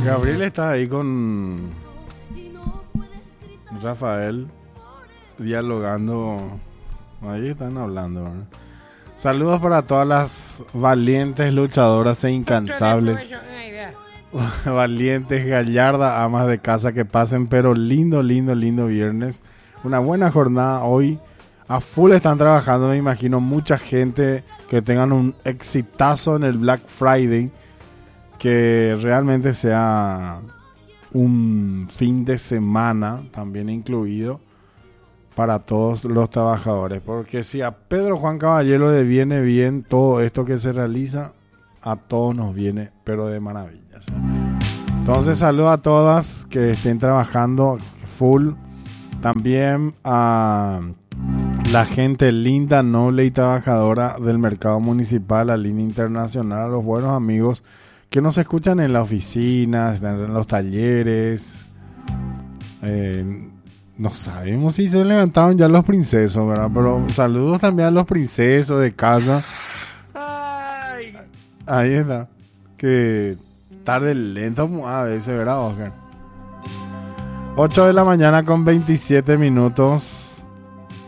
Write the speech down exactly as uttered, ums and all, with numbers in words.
Gabriel está ahí con Rafael dialogando. Ahí están hablando, ¿verdad? Saludos para todas las valientes luchadoras e incansables, valientes, gallardas amas de casa que pasen, pero lindo, lindo, lindo viernes. Una buena jornada hoy. A full están trabajando, me imagino, mucha gente que tengan un exitazo en el Black Friday. Que realmente sea un fin de semana también incluido para todos los trabajadores. Porque si a Pedro Juan Caballero le viene bien todo esto que se realiza, a todos nos viene, pero de maravillas. Entonces saludo a todas que estén trabajando full. También a la gente linda, noble y trabajadora del mercado municipal, la línea internacional, a los buenos amigos que nos escuchan en la oficina, en los talleres. Eh, no sabemos si se levantaron ya los princesos, ¿verdad? Pero saludos también a los princesos de casa. Ay. Ahí está. Que tarde lento a veces, ¿verdad, Oscar? ocho de la mañana con veintisiete minutos.